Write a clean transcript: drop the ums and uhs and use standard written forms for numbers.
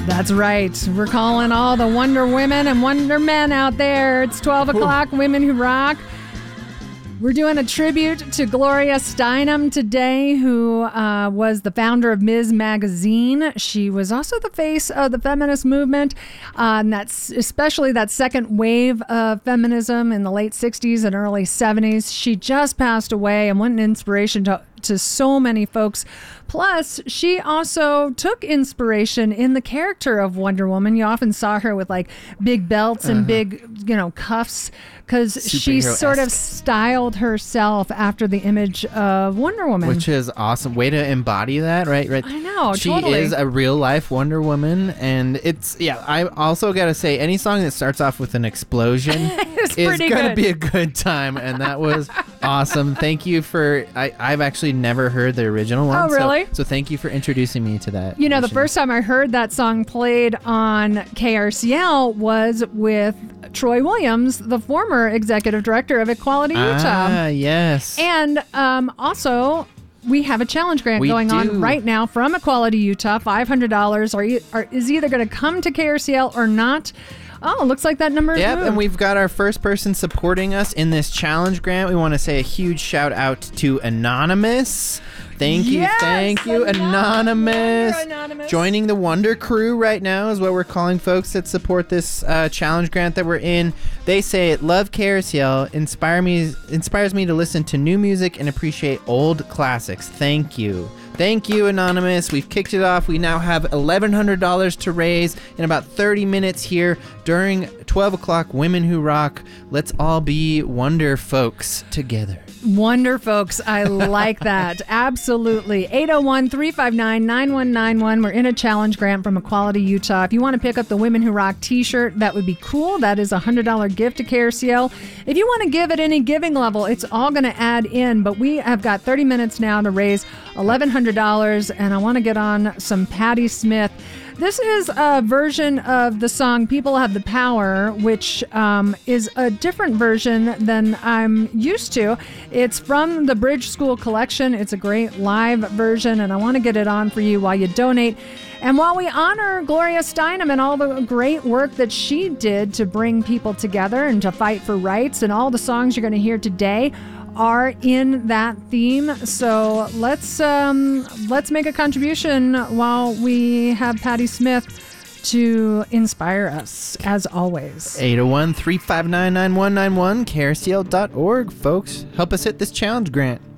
That's right. We're calling all the Wonder Women and Wonder Men out there. It's 12 o'clock, Women Who Rock. We're doing a tribute to Gloria Steinem today, who was the founder of Ms. Magazine. She was also the face of the feminist movement, and that's especially that second wave of feminism in the late 60s and early 70s. She just passed away and went an inspiration to so many folks. Plus, she also took inspiration in the character of Wonder Woman. You often saw her with like big belts and big, cuffs, because she sort of styled herself after the image of Wonder Woman. Which is awesome. Way to embody that, right? I know, she totally. Is a real life Wonder Woman, and I also gotta say, any song that starts off with an explosion is gonna be a good time, and that was awesome. Thank you for, I've actually never heard the original one. Oh, really? So thank you for introducing me to that. The first time I heard that song played on KRCL was with Troy Williams, the former executive director of Equality Utah. Ah, yes. And also, we have a challenge grant going on right now from Equality Utah. $500 is either going to come to KRCL or not. Oh, looks like that number is moved. And we've got our first person supporting us in this challenge grant. We want to say a huge shout out to Anonymous. Thank you, Anonymous. Joining the Wonder Crew right now is what we're calling folks that support this challenge grant that we're in. They say, love KRCL, inspires me to listen to new music and appreciate old classics. Thank you. Thank you, Anonymous. We've kicked it off. We now have $1,100 to raise in about 30 minutes here during 12 o'clock Women Who Rock. Let's all be Wonder Folks together. Wonder Folks. I like that. Absolutely. 801-359-9191. We're in a challenge grant from Equality Utah. If you want to pick up the Women Who Rock t-shirt, that would be cool. That is a $100 gift to KRCL. If you want to give at any giving level, it's all going to add in, but we have got 30 minutes now to raise $1,100, and I want to get on some Patti Smith. This is a version of the song People Have the Power, which is a different version than I'm used to. It's from the Bridge School collection. It's a great live version, and I want to get it on for you while you donate. And while we honor Gloria Steinem and all the great work that she did to bring people together and to fight for rights, and all the songs you're going to hear today are in that theme. So let's make a contribution while we have Patti Smith to inspire us, as always. 801-359-9191, KRCL.org, folks. Help us hit this challenge grant.